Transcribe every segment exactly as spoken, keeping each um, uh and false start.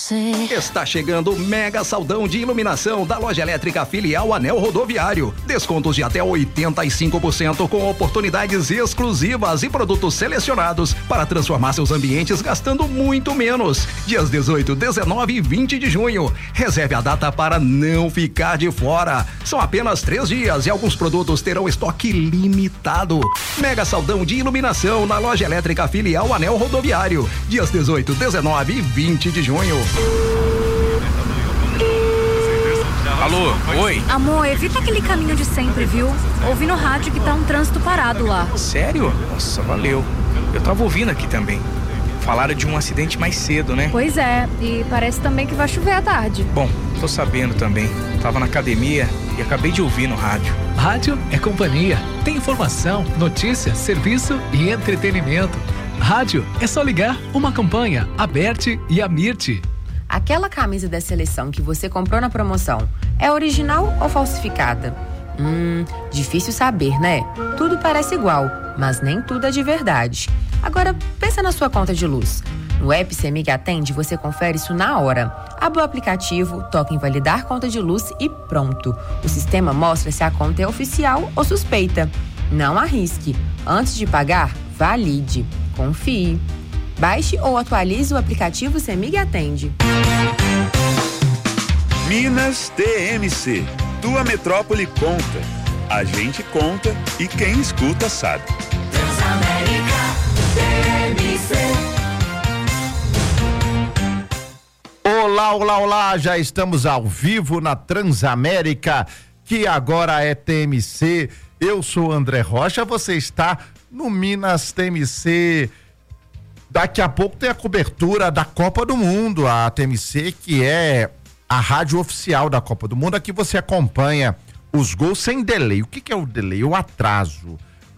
você. Está chegando o mega saldão de iluminação da Loja Elétrica Filial Anel Rodoviário. Descontos de até oitenta e cinco por cento com oportunidades exclusivas e produtos selecionados para transformar seus ambientes gastando muito menos. Dias dezoito, dezenove e vinte de junho. Reserve a data para não ficar de fora. São apenas três dias e alguns produtos terão estoque limitado. Mega saldão de iluminação na Loja Elétrica Filial Anel Rodoviário. Dias dezoito, dezenove e vinte de junho. Alô, oi? Amor, evita aquele caminho de sempre, viu? Ouvi no rádio que tá um trânsito parado lá. Sério? Nossa, valeu. Eu tava ouvindo aqui também. Falaram de um acidente mais cedo, né? Pois é, e parece também que vai chover à tarde. Bom, tô sabendo também. Tava na academia e acabei de ouvir no rádio. Rádio é companhia. Tem informação, notícia, serviço e entretenimento. Rádio é só ligar uma campanha, a Berti e a Mirti. Aquela camisa da seleção que você comprou na promoção é original ou falsificada? Hum, difícil saber, né? Tudo parece igual, mas nem tudo é de verdade. Agora, pensa na sua conta de luz. No app CEMIG Atende, você confere isso na hora. Abre o aplicativo, toca em validar conta de luz e pronto. O sistema mostra se a conta é oficial ou suspeita. Não arrisque. Antes de pagar, valide. Confie. Baixe ou atualize o aplicativo CEMIG Atende. Minas T M C. Tua metrópole conta. A gente conta e quem escuta sabe. Transamérica T M C. Olá, olá, olá. Já estamos ao vivo na Transamérica, que agora é T M C. Eu sou André Rocha, você está no Minas T M C. Daqui a pouco tem a cobertura da Copa do Mundo, a T M C, que é a rádio oficial da Copa do Mundo. Aqui você acompanha os gols sem delay. O que, que é o delay? O atraso.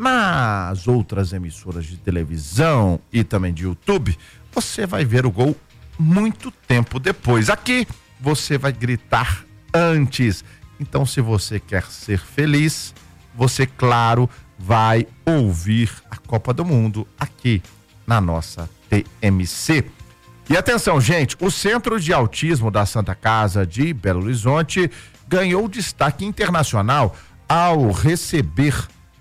Nas outras emissoras de televisão e também de YouTube, você vai ver o gol muito tempo depois. Aqui você vai gritar antes. Então, se você quer ser feliz, você, claro, vai ouvir a Copa do Mundo aqui na nossa T M C. E atenção, gente, o Centro de Autismo da Santa Casa de Belo Horizonte ganhou destaque internacional ao receber,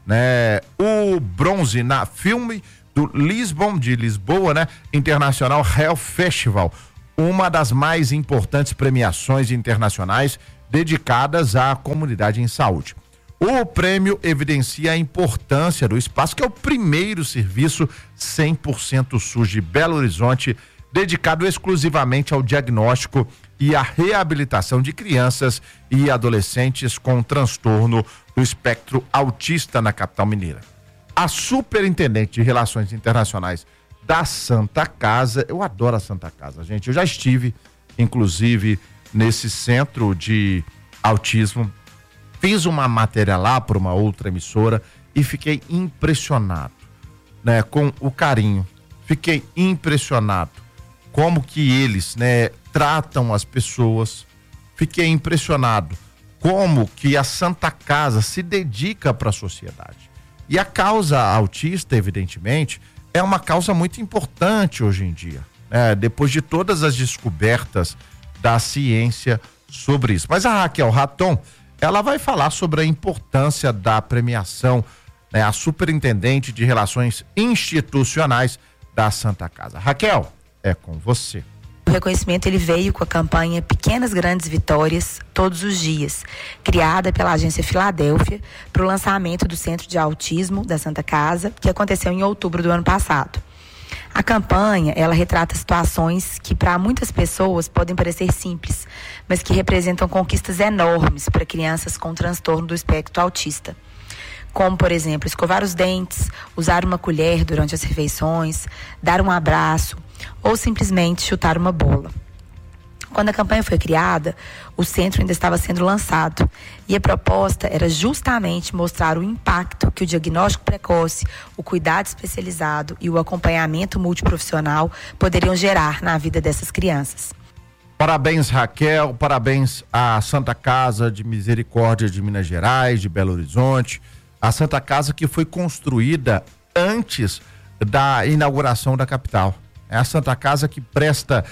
né, o bronze na filme do Lisbon, de Lisboa, né, International Health Festival, uma das mais importantes premiações internacionais dedicadas à comunidade em saúde. O prêmio evidencia a importância do espaço, que é o primeiro serviço cem por cento SUS de Belo Horizonte, dedicado exclusivamente ao diagnóstico e à reabilitação de crianças e adolescentes com transtorno do espectro autista na capital mineira. A superintendente de Relações Internacionais da Santa Casa, eu adoro a Santa Casa, gente, eu já estive, inclusive, nesse centro de autismo. Fiz uma matéria lá para uma outra emissora e fiquei impressionado, né, com o carinho. Fiquei impressionado como que eles, né, tratam as pessoas. Fiquei impressionado como que a Santa Casa se dedica para a sociedade. E a causa autista, evidentemente, é uma causa muito importante hoje em dia, né, depois de todas as descobertas da ciência sobre isso. Mas a Raquel Raton, ela vai falar sobre a importância da premiação, né, a superintendente de Relações Institucionais da Santa Casa. Raquel, é com você. O reconhecimento ele veio com a campanha Pequenas Grandes Vitórias Todos os Dias, criada pela Agência Filadélfia para o lançamento do Centro de Autismo da Santa Casa, que aconteceu em outubro do ano passado. A campanha, ela retrata situações que para muitas pessoas podem parecer simples, mas que representam conquistas enormes para crianças com transtorno do espectro autista. Como, por exemplo, escovar os dentes, usar uma colher durante as refeições, dar um abraço ou simplesmente chutar uma bola. Quando a campanha foi criada, o centro ainda estava sendo lançado e a proposta era justamente mostrar o impacto que o diagnóstico precoce, o cuidado especializado e o acompanhamento multiprofissional poderiam gerar na vida dessas crianças. Parabéns, Raquel, parabéns à Santa Casa de Misericórdia de Minas Gerais, de Belo Horizonte, a Santa Casa que foi construída antes da inauguração da capital. É a Santa Casa que presta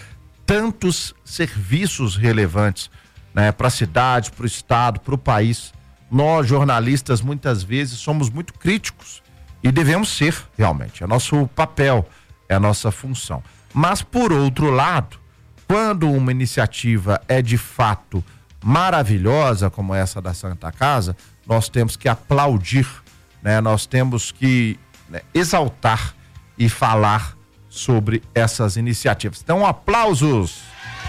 tantos serviços relevantes, né, para a cidade, para o estado, para o país. Nós, jornalistas, muitas vezes somos muito críticos e devemos ser, realmente. É nosso papel, é a nossa função. Mas, por outro lado, quando uma iniciativa é de fato maravilhosa, como essa da Santa Casa, nós temos que aplaudir, né? Nós temos que, né, exaltar e falar sobre essas iniciativas. Então, aplausos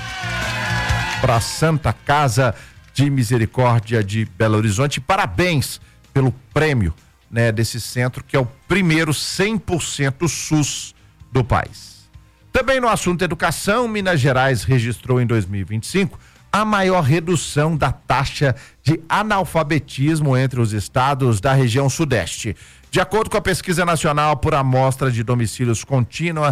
para a Santa Casa de Misericórdia de Belo Horizonte. Parabéns pelo prêmio, né, desse centro, que é o primeiro cem por cento SUS do país. Também no assunto educação, Minas Gerais registrou em dois mil e vinte e cinco a maior redução da taxa de analfabetismo entre os estados da região sudeste. De acordo com a pesquisa nacional por amostra de domicílios contínua,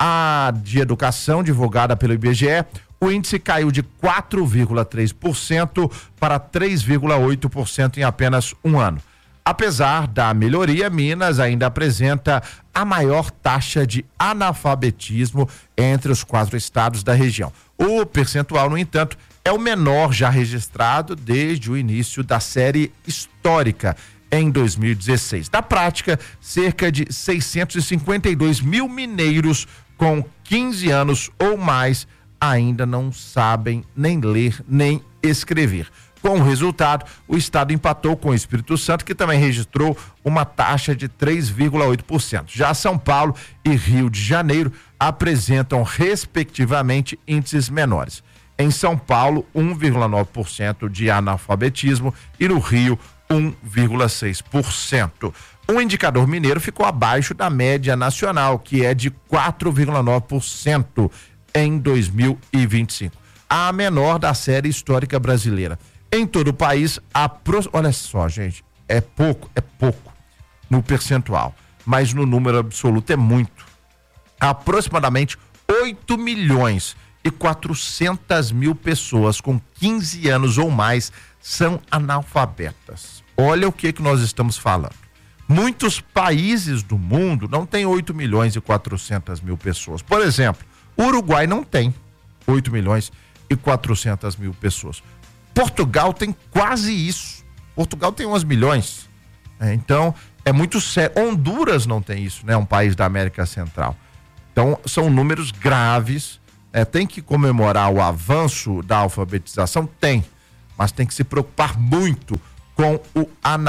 a de educação divulgada pelo I B G E, o índice caiu de quatro vírgula três por cento para três vírgula oito por cento em apenas um ano. Apesar da melhoria, Minas ainda apresenta a maior taxa de analfabetismo entre os quatro estados da região. O percentual, no entanto, é o menor já registrado desde o início da série histórica, em dois mil e dezesseis. Na prática, cerca de seiscentos e cinquenta e dois mil mineiros com quinze anos ou mais ainda não sabem nem ler nem escrever. Com o resultado, o estado empatou com o Espírito Santo, que também registrou uma taxa de três vírgula oito por cento. Já São Paulo e Rio de Janeiro apresentam, respectivamente, índices menores. Em São Paulo, um vírgula nove por cento de analfabetismo e no Rio, um vírgula seis por cento. O indicador mineiro ficou abaixo da média nacional, que é de quatro vírgula nove por cento em dois mil e vinte e cinco, a menor da série histórica brasileira. Em todo o país, a pro... olha só, gente, é pouco, é pouco no percentual, mas no número absoluto é muito. Aproximadamente oito milhões e quatrocentas mil pessoas com quinze anos ou mais são analfabetas. Olha o que que nós estamos falando. Muitos países do mundo não têm oito milhões e quatrocentas mil pessoas. Por exemplo, o Uruguai não tem oito milhões e quatrocentas mil pessoas. Portugal tem quase isso. Portugal tem uns milhões. É, então, é muito sério. Honduras não tem isso, né? Um país da América Central. Então, são números graves. É, tem que comemorar o avanço da alfabetização? Tem. Mas tem que se preocupar muito com o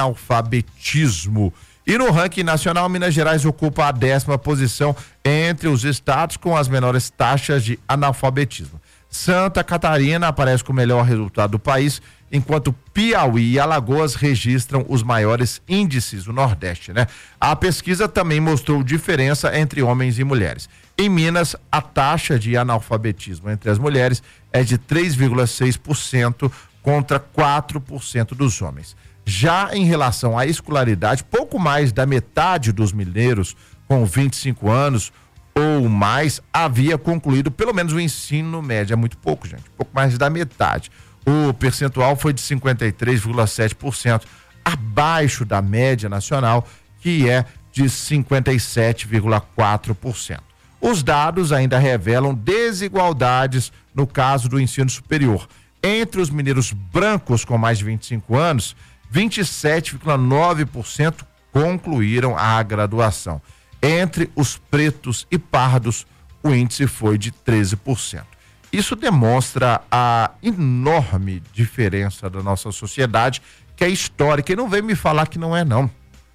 analfabetismo. E no ranking nacional, Minas Gerais ocupa a décima posição entre os estados com as menores taxas de analfabetismo. Santa Catarina aparece com o melhor resultado do país, enquanto Piauí e Alagoas registram os maiores índices do Nordeste, né? A pesquisa também mostrou diferença entre homens e mulheres. Em Minas, a taxa de analfabetismo entre as mulheres é de três vírgula seis por cento contra quatro por cento dos homens. Já em relação à escolaridade, pouco mais da metade dos mineiros com vinte e cinco anos ou mais havia concluído pelo menos o ensino médio. É muito pouco, gente, pouco mais da metade. O percentual foi de cinquenta e três vírgula sete por cento, abaixo da média nacional, que é de cinquenta e sete vírgula quatro por cento. Os dados ainda revelam desigualdades no caso do ensino superior. Entre os mineiros brancos com mais de vinte e cinco anos, vinte e sete vírgula nove por cento concluíram a graduação. Entre os pretos e pardos, o índice foi de treze por cento. Isso demonstra a enorme diferença da nossa sociedade, que é histórica. E não vem me falar que não é, não.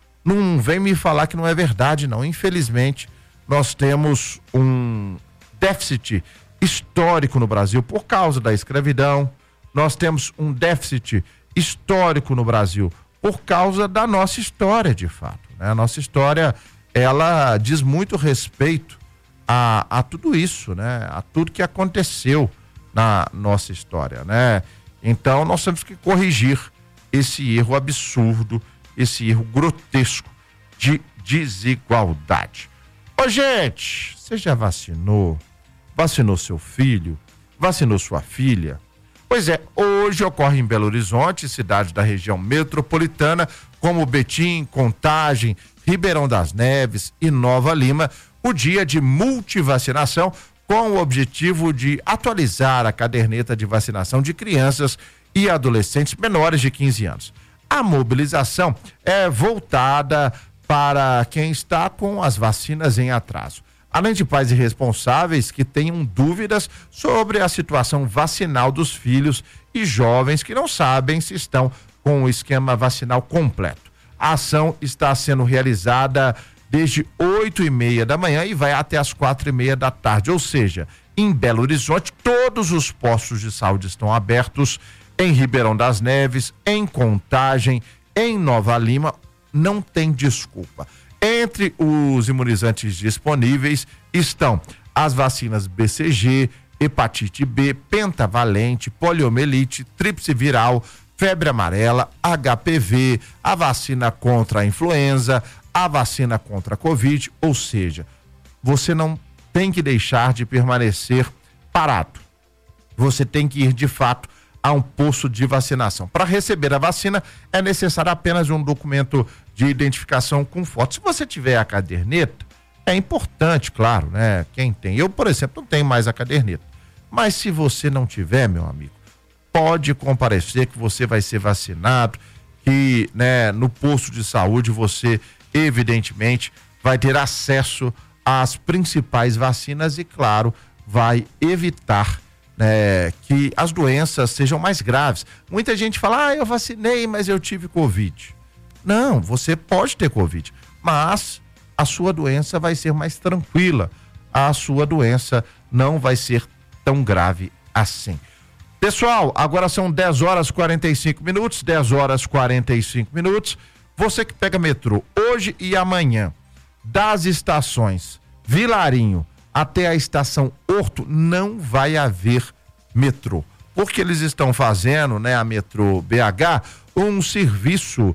Não vem me falar que não é verdade, não. Infelizmente, nós temos um déficit histórico no Brasil por causa da escravidão. Nós temos um déficit histórico no Brasil por causa da nossa história, de fato, né? A nossa história, ela diz muito respeito a, a tudo isso, né? A tudo que aconteceu na nossa história, né? Então, nós temos que corrigir esse erro absurdo, esse erro grotesco de desigualdade. Ô, gente, você já vacinou? Vacinou seu filho? Vacinou sua filha? Pois é, hoje ocorre em Belo Horizonte, cidades da região metropolitana, como Betim, Contagem, Ribeirão das Neves e Nova Lima, o dia de multivacinação com o objetivo de atualizar a caderneta de vacinação de crianças e adolescentes menores de quinze anos. A mobilização é voltada para quem está com as vacinas em atraso, além de pais e responsáveis que tenham dúvidas sobre a situação vacinal dos filhos e jovens que não sabem se estão com o esquema vacinal completo. A ação está sendo realizada desde oito e meia da manhã e vai até as quatro e meia da tarde, ou seja, em Belo Horizonte todos os postos de saúde estão abertos, em Ribeirão das Neves, em Contagem, em Nova Lima, não tem desculpa. Entre os imunizantes disponíveis estão as vacinas B C G, hepatite B, pentavalente, poliomielite, tríplice viral, febre amarela, H P V, a vacina contra a influenza, a vacina contra a Covid, ou seja, você não tem que deixar de permanecer parado. Você tem que ir de fato a um posto de vacinação. Para receber a vacina é necessário apenas um documento de identificação com foto. Se você tiver a caderneta, é importante, claro, né? Quem tem, eu, por exemplo, não tenho mais a caderneta. Mas se você não tiver, meu amigo, pode comparecer que você vai ser vacinado, que, né, no posto de saúde você, evidentemente, vai ter acesso às principais vacinas e, claro, vai evitar É, que as doenças sejam mais graves. Muita gente fala, ah, eu vacinei, mas eu tive Covid. Não, você pode ter Covid, mas a sua doença vai ser mais tranquila. A sua doença não vai ser tão grave assim. Pessoal, agora são dez horas e quarenta e cinco minutos, dez horas e quarenta e cinco minutos. Você que pega metrô hoje e amanhã, das estações Vilarinho até a estação Horto, não vai haver metrô, porque eles estão fazendo, né, a Metrô B H, um serviço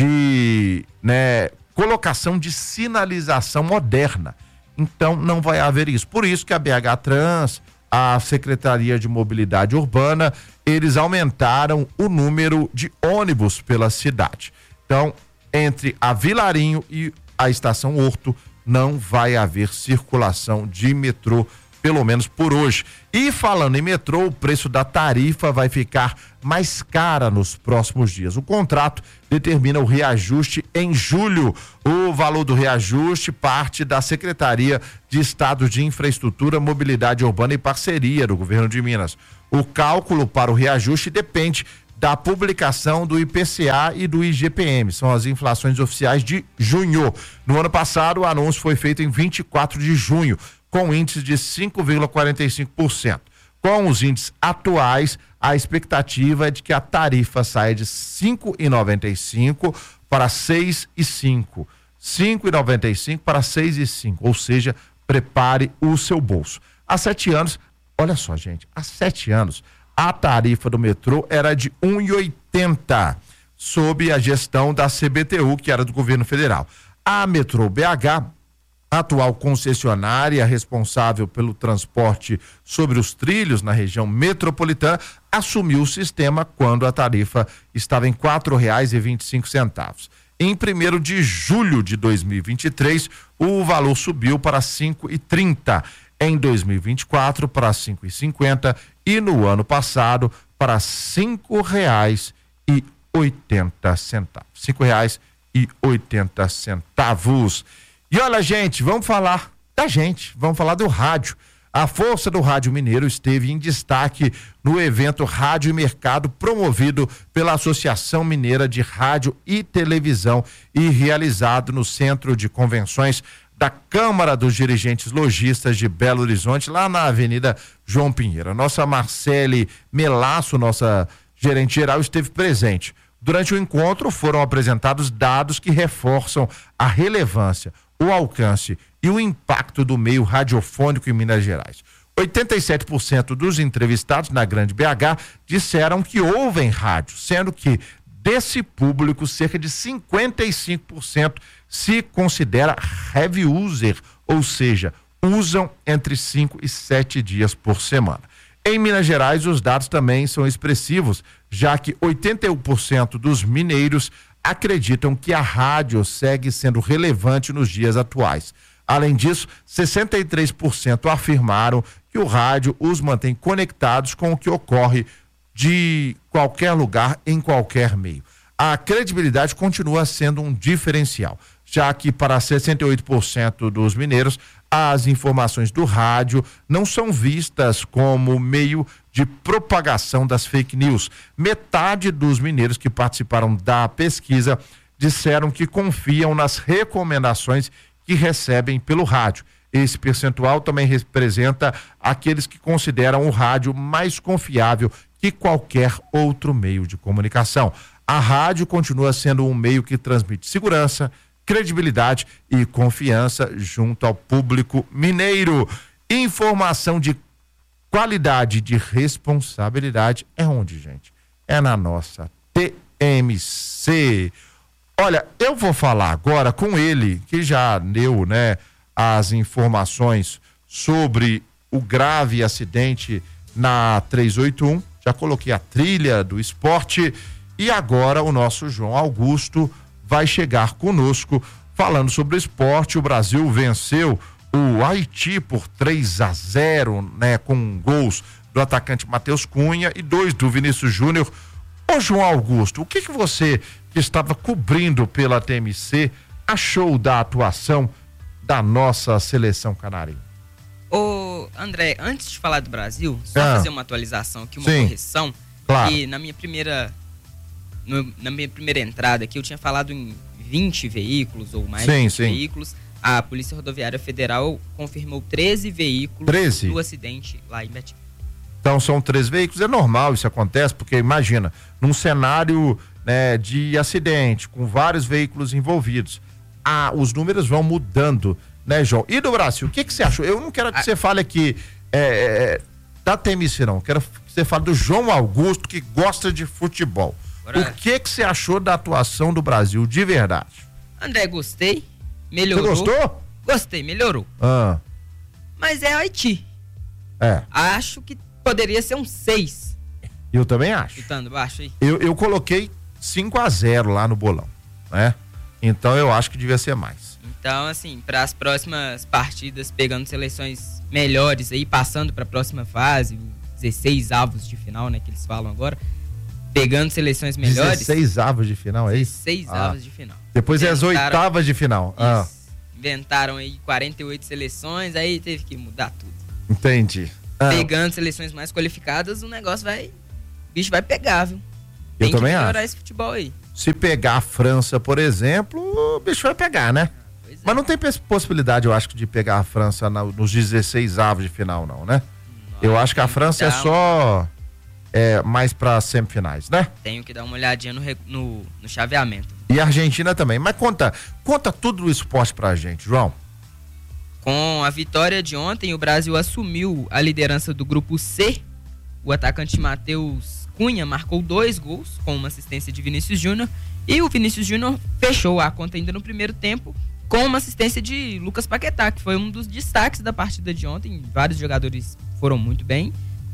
de, né, colocação de sinalização moderna. Então não vai haver isso. Por isso que a B H Trans, a Secretaria de Mobilidade Urbana, eles aumentaram o número de ônibus pela cidade. Então, entre a Vilarinho e a estação Horto, não vai haver circulação de metrô, pelo menos por hoje. E falando em metrô, o preço da tarifa vai ficar mais cara nos próximos dias. O contrato determina o reajuste em julho. O valor do reajuste parte da Secretaria de Estado de Infraestrutura, Mobilidade Urbana e Parceria do Governo de Minas. O cálculo para o reajuste depende da publicação do I P C A e do I G P M, são as inflações oficiais de junho. No ano passado, o anúncio foi feito em vinte e quatro de junho, com índice de cinco vírgula quarenta e cinco por cento. Com os índices atuais, a expectativa é de que a tarifa saia de cinco reais e noventa e cinco centavos para seis reais e cinco centavos. cinco reais e noventa e cinco centavos para seis reais e cinco centavos, ou seja, prepare o seu bolso. Há sete anos, olha só, gente, há sete anos, a tarifa do metrô era de um real e oitenta centavos, sob a gestão da C B T U, que era do governo federal. A Metrô B H, atual concessionária responsável pelo transporte sobre os trilhos na região metropolitana, assumiu o sistema quando a tarifa estava em quatro reais e vinte e cinco centavos. Em primeiro de julho de dois mil e vinte e três, o valor subiu para cinco reais e trinta centavos. Em dois mil e vinte e quatro para cinco reais e cinquenta centavos e no ano passado para cinco reais e oitenta centavos. Cinco reais e oitenta centavos. E olha, gente, vamos falar da gente, vamos falar do rádio. A força do rádio mineiro esteve em destaque no evento Rádio e Mercado, promovido pela Associação Mineira de Rádio e Televisão e realizado no Centro de Convenções da Câmara dos Dirigentes Lojistas de Belo Horizonte, lá na Avenida João Pinheiro. A nossa Marcele Melasso, nossa gerente geral, esteve presente. Durante o encontro foram apresentados dados que reforçam a relevância, o alcance e o impacto do meio radiofônico em Minas Gerais. oitenta e sete por cento dos entrevistados na Grande B H disseram que ouvem rádio, sendo que desse público, cerca de cinquenta e cinco por cento se considera heavy user, ou seja, usam entre cinco e sete dias por semana. Em Minas Gerais, os dados também são expressivos, já que oitenta e um por cento dos mineiros acreditam que a rádio segue sendo relevante nos dias atuais. Além disso, sessenta e três por cento afirmaram que o rádio os mantém conectados com o que ocorre de qualquer lugar, em qualquer meio. A credibilidade continua sendo um diferencial, já que para sessenta e oito por cento dos mineiros, as informações do rádio não são vistas como meio de propagação das fake news. Metade dos mineiros que participaram da pesquisa disseram que confiam nas recomendações que recebem pelo rádio. Esse percentual também representa aqueles que consideram o rádio mais confiável que qualquer outro meio de comunicação. A rádio continua sendo um meio que transmite segurança, credibilidade e confiança junto ao público mineiro. Informação de qualidade, de responsabilidade é onde, gente? É na nossa T M C. Olha, eu vou falar agora com ele, que já deu, né, as informações sobre o grave acidente na trezentos e oitenta e um. Já coloquei a trilha do esporte e agora o nosso João Augusto vai chegar conosco falando sobre o esporte. O Brasil venceu o Haiti por três a zero, né, com gols do atacante Matheus Cunha e dois do Vinícius Júnior. Ô João Augusto, o que que você, que estava cobrindo pela T M C, achou da atuação da nossa seleção canarinha? Ô André, antes de falar do Brasil, só ah. fazer uma atualização aqui, uma Sim, correção. Claro. Que na minha primeira no, na minha primeira entrada aqui eu tinha falado em vinte veículos ou mais sim, de vinte sim. veículos. A Polícia Rodoviária Federal confirmou treze veículos treze? do acidente lá em Betim. Então são três veículos, é normal, isso acontece, porque imagina, num cenário, né, de acidente, com vários veículos envolvidos, ah, os números vão mudando, né, João? E do Brasil, o que que você achou? Eu não quero que ah. você fale aqui é, é, da T M C, não, quero que você fale do João Augusto, que gosta de futebol. Bora. O que que você achou da atuação do Brasil, de verdade? André, gostei, melhorou. Você gostou? Gostei, melhorou. Ah. Mas é Haiti. É. Acho que poderia ser um seis. Eu também acho. Chutando baixo aí. Eu, eu coloquei cinco a zero lá no bolão, né? Então eu acho que devia ser mais. Então, assim, para as próximas partidas, pegando seleções melhores aí, passando para a próxima fase, dezesseis avos de final, né, que eles falam agora, pegando seleções melhores. dezesseis avos de final, é isso? dezesseis ah. avos de final. Depois é as oitavas de final. Ah. Inventaram aí quarenta e oito seleções, aí teve que mudar tudo. Entendi. Ah. Pegando seleções mais qualificadas, o negócio vai, o bicho vai pegar, viu? Eu Tem também que melhorar acho. esse futebol aí. Se pegar a França, por exemplo, o bicho vai pegar, né? É. Mas não tem possibilidade, eu acho, de pegar a França na, nos dezesseis avos de final, não, né? Nossa, eu acho que a França é só é, mais para semifinais, né? Tenho que dar uma olhadinha no, no, no chaveamento. E a Argentina também. Mas conta, conta tudo do esporte pra gente, João. Com a vitória de ontem, o Brasil assumiu a liderança do grupo C. O atacante Matheus Cunha marcou dois gols com uma assistência de Vinícius Júnior. E o Vinícius Júnior fechou a conta ainda no primeiro tempo com uma assistência de Lucas Paquetá, que foi um dos destaques da partida de ontem. Vários jogadores foram muito bem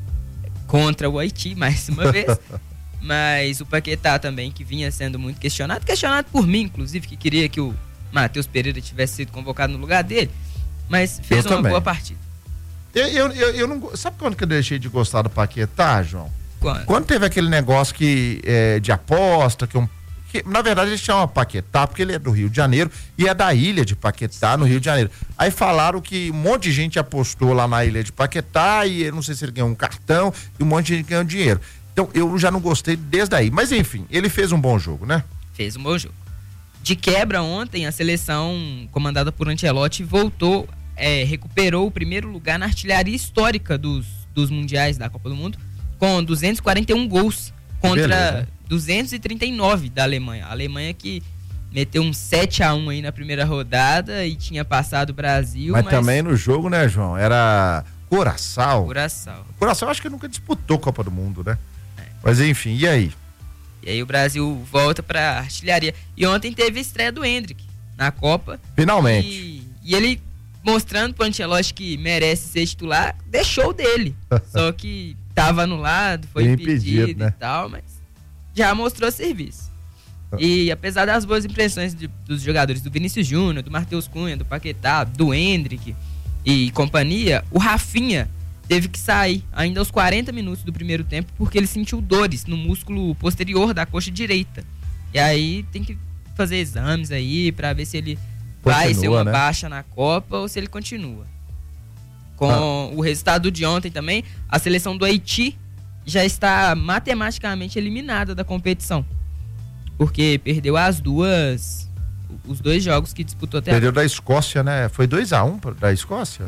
contra o Haiti, mais uma vez. Mas o Paquetá também, que vinha sendo muito questionado, questionado por mim, inclusive, que queria que o Matheus Pereira tivesse sido convocado no lugar dele, mas fez eu uma também. boa partida. Eu, eu, eu, eu não, sabe quando que eu deixei de gostar do Paquetá, João? Quando? Quando teve aquele negócio que, é, de aposta, que, um, que na verdade ele chama Paquetá porque ele é do Rio de Janeiro e é da ilha de Paquetá, no Rio de Janeiro. Aí falaram que um monte de gente apostou lá na ilha de Paquetá e eu não sei se ele ganhou um cartão e um monte de gente ganhou dinheiro. Então eu já não gostei desde aí. Mas enfim, ele fez um bom jogo, né? Fez um bom jogo. De quebra ontem, a seleção comandada por Ancelotti voltou, é, recuperou o primeiro lugar na artilharia histórica dos, dos mundiais da Copa do Mundo, com duzentos e quarenta e um gols contra Beleza. duzentos e trinta e nove da Alemanha. A Alemanha que meteu um sete a um aí na primeira rodada e tinha passado o Brasil. Mas, mas... também no jogo, né, João? Era Curaçao. Curaçao. Curaçao acho que nunca disputou Copa do Mundo, né? É. Mas enfim, e aí? E aí o Brasil volta pra artilharia. E ontem teve a estreia do Endrick na Copa. Finalmente. E, e ele, mostrando pro Ancelotti que merece ser titular, deixou dele. Só que tava anulado, foi impedido, impedido né? e tal, mas já mostrou serviço. E apesar das boas impressões de, dos jogadores do Vinícius Júnior, do Matheus Cunha, do Paquetá, do Endrick e companhia, o Rafinha teve que sair ainda aos quarenta minutos do primeiro tempo porque ele sentiu dores no músculo posterior da coxa direita. E aí tem que fazer exames aí pra ver se ele continua, vai ser uma né? baixa na Copa ou se ele continua. Com ah. o resultado de ontem também, a seleção do Haiti já está matematicamente eliminada da competição. Porque perdeu as duas, os dois jogos que disputou até Perdeu agora. Da Escócia, né? Foi dois a um da Escócia?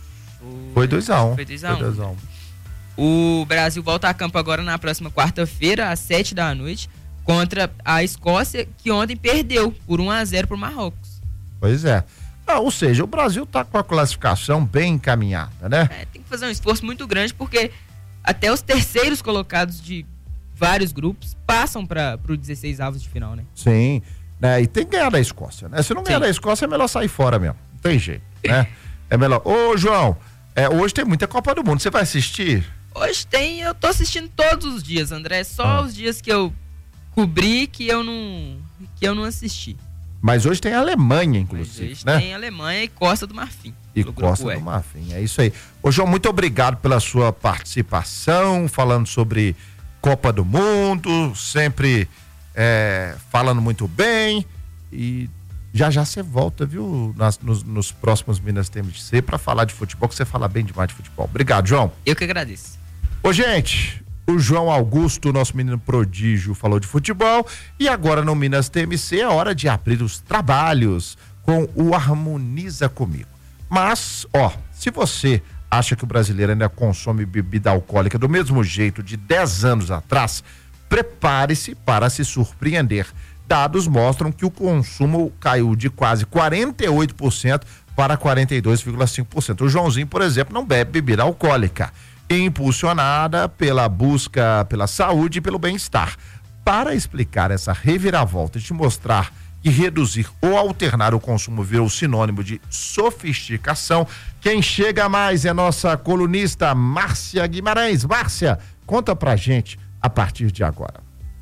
Foi dois a um. Foi dois a um. O Brasil volta a campo agora na próxima quarta-feira, às sete da noite, contra a Escócia, que ontem perdeu por um a zero pro Marrocos. Pois é. Ah, ou seja, o Brasil tá com a classificação bem encaminhada, né? É, tem que fazer um esforço muito grande, porque até os terceiros colocados de vários grupos passam para o dezesseis avos de final, né? Sim, né? E tem que ganhar da Escócia, né? Se não ganhar Sim. da Escócia, é melhor sair fora mesmo. Não tem jeito, né? É melhor. Ô, João, é, hoje tem muita Copa do Mundo. Você vai assistir? Hoje tem, eu tô assistindo todos os dias, André. Só ah. os dias que eu cobri que eu não, que eu não assisti. Mas hoje tem a Alemanha, inclusive, hoje né? Tem Alemanha e Costa do Marfim. E Costa do Marfim, é isso aí. Ô, João, muito obrigado pela sua participação, falando sobre Copa do Mundo, sempre é, falando muito bem. E já já você volta, viu, nas, nos, nos próximos Minas T M C para falar de futebol, que você fala bem demais de futebol. Obrigado, João. Eu que agradeço. Ô, gente, o João Augusto, nosso menino prodígio, falou de futebol. E agora no Minas T M C é hora de abrir os trabalhos com o Harmoniza Comigo. Mas, ó, se você acha que o brasileiro ainda consome bebida alcoólica do mesmo jeito de dez anos atrás, prepare-se para se surpreender. Dados mostram que o consumo caiu de quase quarenta e oito por cento para quarenta e dois vírgula cinco por cento. O Joãozinho, por exemplo, não bebe bebida alcoólica, impulsionada pela busca pela saúde e pelo bem-estar. Para explicar essa reviravolta e te mostrar que reduzir ou alternar o consumo virou sinônimo de sofisticação, quem chega mais é nossa colunista Márcia Guimarães. Márcia, conta pra gente a partir de agora.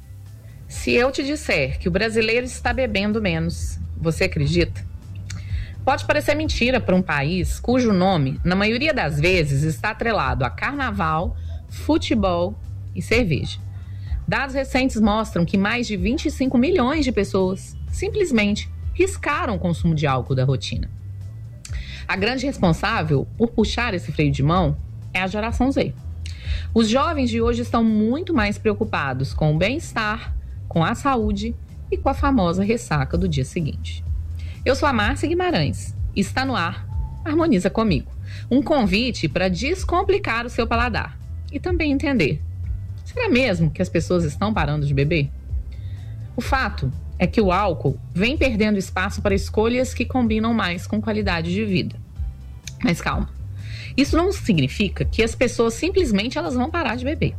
Se eu te disser que o brasileiro está bebendo menos, você acredita? Pode parecer mentira para um país cujo nome, na maioria das vezes, está atrelado a carnaval, futebol e cerveja. Dados recentes mostram que mais de vinte e cinco milhões de pessoas simplesmente riscaram o consumo de álcool da rotina. A grande responsável por puxar esse freio de mão é a geração Z. Os jovens de hoje estão muito mais preocupados com o bem-estar, com a saúde e com a famosa ressaca do dia seguinte. Eu sou a Márcia Guimarães e está no ar Harmoniza Comigo, um convite para descomplicar o seu paladar e também entender: será mesmo que as pessoas estão parando de beber? O fato é que o álcool vem perdendo espaço para escolhas que combinam mais com qualidade de vida. Mas calma, isso não significa que as pessoas simplesmente elas vão parar de beber.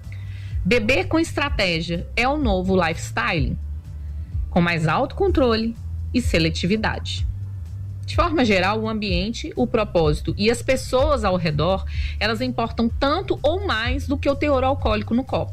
Beber com estratégia é o novo lifestyle, com mais autocontrole e seletividade. De forma geral, o ambiente, o propósito e as pessoas ao redor, elas importam tanto ou mais do que o teor alcoólico no copo.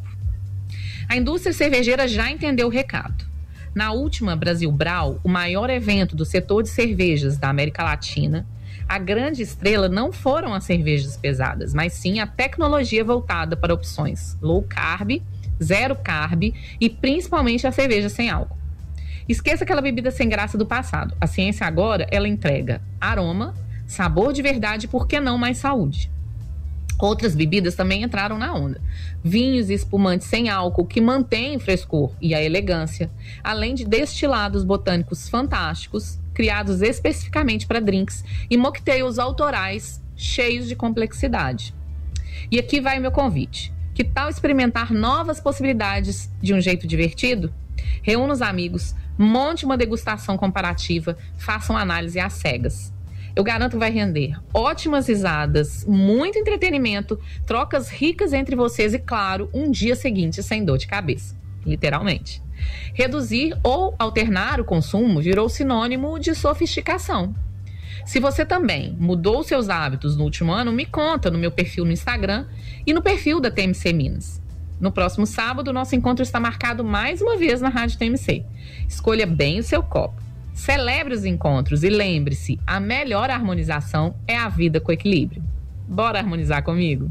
A indústria cervejeira já entendeu o recado. Na última Brasil Brau, o maior evento do setor de cervejas da América Latina, a grande estrela não foram as cervejas pesadas, mas sim a tecnologia voltada para opções low carb, zero carb e principalmente a cerveja sem álcool. Esqueça aquela bebida sem graça do passado. A ciência agora, ela entrega aroma, sabor de verdade e, por que não, mais saúde. Outras bebidas também entraram na onda. Vinhos e espumantes sem álcool que mantêm o frescor e a elegância, além de destilados botânicos fantásticos, criados especificamente para drinks e mocktails autorais cheios de complexidade. E aqui vai o meu convite. Que tal experimentar novas possibilidades de um jeito divertido? Reúna os amigos, monte uma degustação comparativa, faça uma análise às cegas. Eu garanto que vai render ótimas risadas, muito entretenimento, trocas ricas entre vocês e, claro, um dia seguinte sem dor de cabeça, literalmente. Reduzir ou alternar o consumo virou sinônimo de sofisticação. Se você também mudou seus hábitos no último ano, me conta no meu perfil no Instagram e no perfil da T M C Minas. No próximo sábado, nosso encontro está marcado mais uma vez na Rádio T M C. Escolha bem o seu copo. Celebre os encontros e lembre-se, a melhor harmonização é a vida com equilíbrio. Bora harmonizar comigo?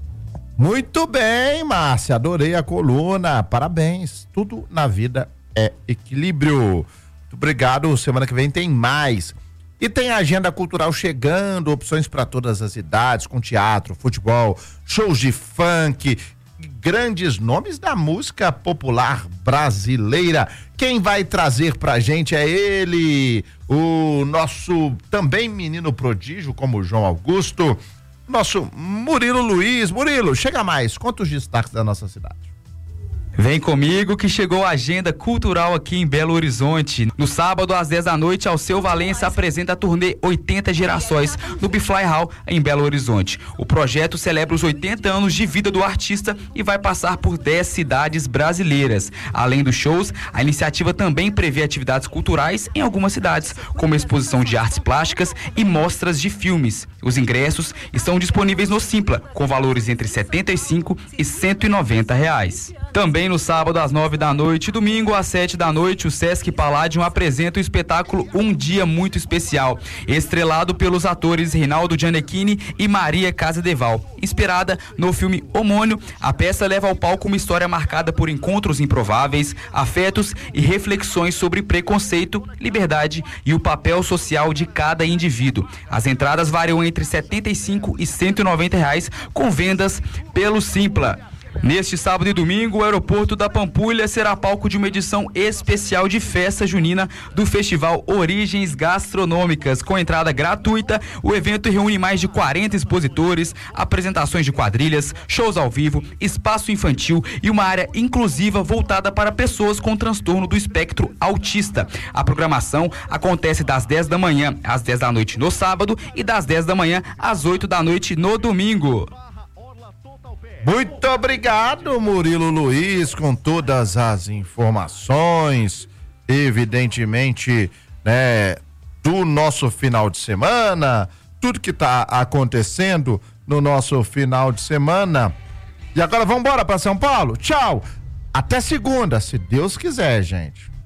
Muito bem, Márcia, adorei a coluna, parabéns. Tudo na vida é equilíbrio. Muito obrigado, semana que vem tem mais. E tem a agenda cultural chegando, opções para todas as idades, com teatro, futebol, shows de funk, grandes nomes da música popular brasileira. Quem vai trazer pra gente é ele, o nosso também menino prodígio, como o João Augusto, nosso Murilo Luiz. Murilo, chega mais, conta os destaques da nossa cidade. Vem comigo que chegou a agenda cultural aqui em Belo Horizonte. No sábado, às dez da noite, Alceu Valença apresenta a turnê oitenta Gerações no Bifly Hall, em Belo Horizonte. O projeto celebra os oitenta anos de vida do artista e vai passar por dez cidades brasileiras. Além dos shows, a iniciativa também prevê atividades culturais em algumas cidades, como exposição de artes plásticas e mostras de filmes. Os ingressos estão disponíveis no Simpla, com valores entre setenta e cinco e cento e noventa reais. Também no sábado, às nove da noite e domingo, às sete da noite, o Sesc Palladium apresenta o espetáculo Um Dia Muito Especial, estrelado pelos atores Reinaldo Gianecchini e Maria Casadeval. Inspirada no filme homônimo, a peça leva ao palco uma história marcada por encontros improváveis, afetos e reflexões sobre preconceito, liberdade e o papel social de cada indivíduo. As entradas variam entre setenta e cinco e cento e noventa reais, com vendas pelo Simpla. Neste sábado e domingo, o aeroporto da Pampulha será palco de uma edição especial de festa junina do Festival Origens Gastronômicas. Com entrada gratuita, o evento reúne mais de quarenta expositores, apresentações de quadrilhas, shows ao vivo, espaço infantil e uma área inclusiva voltada para pessoas com transtorno do espectro autista. A programação acontece das dez da manhã às dez da noite no sábado e das dez da manhã às oito da noite no domingo. Muito obrigado, Murilo Luiz, com todas as informações, evidentemente, né, do nosso final de semana, tudo que está acontecendo no nosso final de semana. E agora vamos embora para São Paulo? Tchau! Até segunda, se Deus quiser, gente.